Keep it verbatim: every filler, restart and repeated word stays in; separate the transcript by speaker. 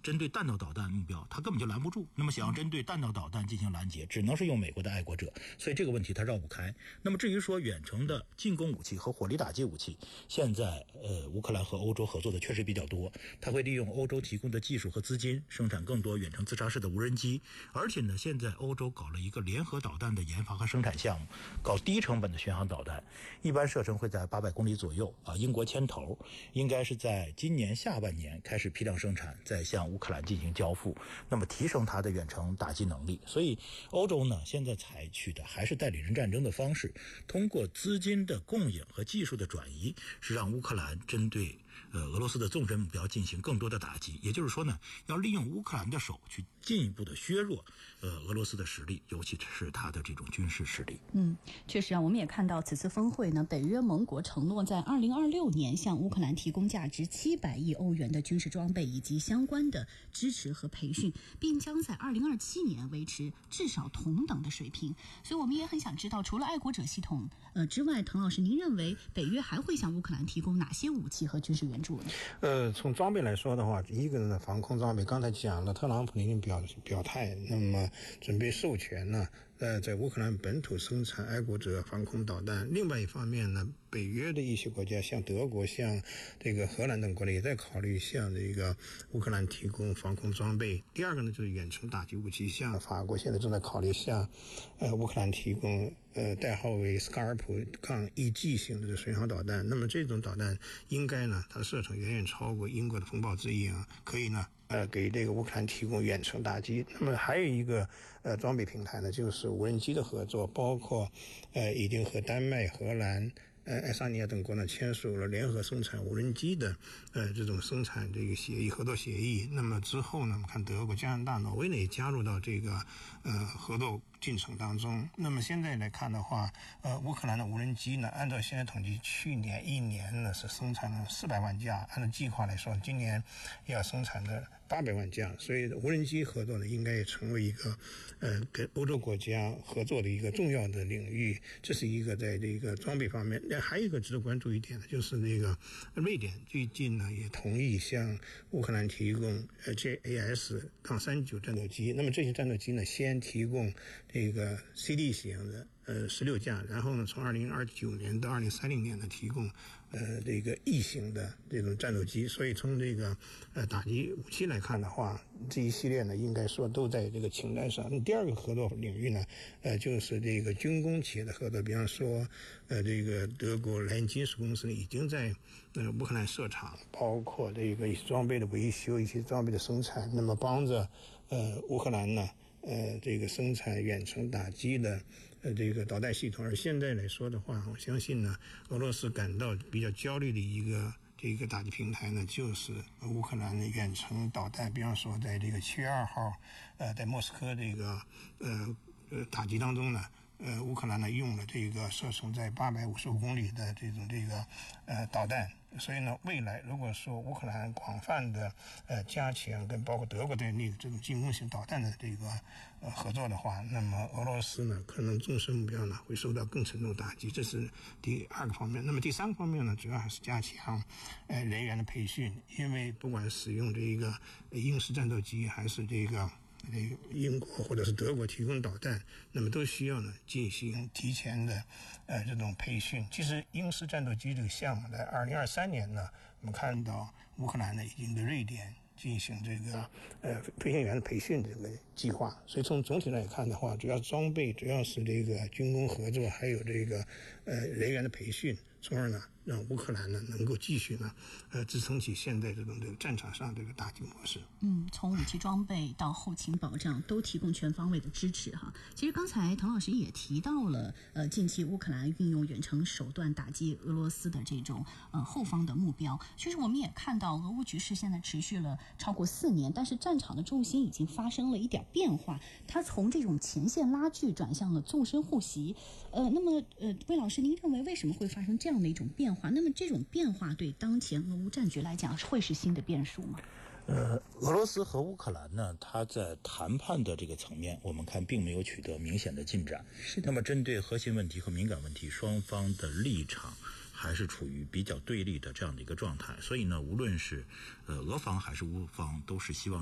Speaker 1: 针对弹道导弹目标，它根本就拦不住。那么想要针对弹道导弹进行拦截，只能是用美国的爱国者，所以这个问题它绕不开。那么至于说远程的进攻武器和火力打击武器，现在呃乌克兰和欧洲合作的确实比较多，它会利用欧洲提供的技术和资金，生产更多远程自杀式的无人机，而且呢，现在欧洲搞了一个联合导弹的研发和生产项目，搞低成本的巡航导弹，一般射程会在八百公里左右啊。英国牵头，应该是在今年下半年开始批量生产，再向乌克兰进行交付，那么提升它的远程打击能力。所以欧洲呢，现在采取的还是代理人战争的方式，通过资金的供应和技术的转移，是让乌克兰针对呃俄罗斯的纵深目标进行更多的打击。也就是说呢，要利用乌克兰的手去进一步的削弱呃俄罗斯的实力，尤其是它的这种军事实力。
Speaker 2: 嗯，确实啊，我们也看到此次峰会呢，北约盟国承诺在二零二六年向乌克兰提供价值七百亿欧元的军事装备以及相关的支持和培训，并将在二零二七年维持至少同等的水平。所以我们也很想知道，除了爱国者系统呃之外，滕老师，您认为北约还会向乌克兰提供哪些武器和军事援助呢？
Speaker 3: 呃，从装备来说的话，一个呢，防空装备，刚才讲了，特朗普已经表表态，那么准备授权呢，呃，在乌克兰本土生产爱国者防空导弹。另外一方面呢，北约的一些国家，像德国、像这个荷兰等国呢，也在考虑向这个乌克兰提供防空装备。第二个呢，就是远程打击武器，像法国现在正在考虑向呃乌克兰提供呃代号为斯卡尔普杠 E G 型的巡航导弹。那么这种导弹应该呢，它的射程远远超过英国的风暴之翼啊，可以呢呃，给这个乌克兰提供远程打击。那么还有一个呃装备平台呢，就是无人机的合作，包括呃已经和丹麦、荷兰、呃爱沙尼亚等国呢签署了联合生产无人机的呃这种生产这个协议合作协议。那么之后呢，我们看德国、加拿大、挪威呢也加入到这个呃合作进程当中。那么现在来看的话，呃，乌克兰的无人机呢，按照现在统计，去年一年呢是生产了四百万架，按照计划来说，今年要生产的八百万架。所以无人机合作呢，应该也成为一个呃跟欧洲国家合作的一个重要的领域。这是一个在这个装备方面。那还有一个值得关注一点呢，就是那个瑞典最近呢也同意向乌克兰提供呃 J A S 三九战斗机。那么这些战斗机呢，先提供这个 C D 型的呃十六架，然后呢，从二零二九年到二零三零年呢，提供呃这个 E 型的这种战斗机。所以从这个呃打击武器来看的话，这一系列呢，应该说都在这个清单上。那第二个合作领域呢，呃，就是这个军工企业的合作，比方说，呃，这个德国莱茵金属公司呢，已经在呃乌克兰设厂，包括这个一些装备的维修、一些装备的生产，那么帮着呃乌克兰呢。呃，这个生产远程打击的呃这个导弹系统。而现在来说的话，我相信呢，俄罗斯感到比较焦虑的一个这个打击平台呢，就是乌克兰的远程导弹。比方说，在这个七月二号，呃，在莫斯科这个呃呃打击当中呢。呃，乌克兰呢用了这个射程在八百五十五公里的这种这个呃导弹，所以呢，未来如果说乌克兰广泛的呃加强跟包括德国在内的这种进攻型导弹的这个呃合作的话，那么俄罗斯呢可能纵深目标呢会受到更沉重打击，这是第二个方面。那么第三个方面呢，主要还是加强呃人员的培训，因为不管使用这个英式战斗机还是这个。这个英国或者是德国提供导弹，那么都需要呢进行提前的呃这种培训。其实英式战斗机这个项目在二零二三年呢，我们看到乌克兰呢已经对瑞典进行这个呃飞行员的培训这个计划。所以从总体来看的话，主要装备主要是这个军工合作，还有这个呃人员的培训，从而呢让乌克兰呢能够继续呢呃支撑起现在这种这个战场上这个打击模式。
Speaker 2: 嗯，从武器装备到后勤保障都提供全方位的支持哈。其实刚才滕老师也提到了，呃，近期乌克兰运用远程手段打击俄罗斯的这种呃后方的目标。其实我们也看到，俄乌局势现在持续了超过四年，但是战场的重心已经发生了一点变化，它从这种前线拉锯转向了纵深护袭。呃，那么呃，魏老师，您认为为什么会发生这样的一种变化？那么这种变化对当前俄乌战局来讲会是新的变数吗？
Speaker 1: 呃，俄罗斯和乌克兰呢，它在谈判的这个层面，我们看并没有取得明显的进展。
Speaker 2: 是的。
Speaker 1: 那么针对核心问题和敏感问题，双方的立场还是处于比较对立的这样的一个状态。所以呢，无论是呃俄方还是乌方，都是希望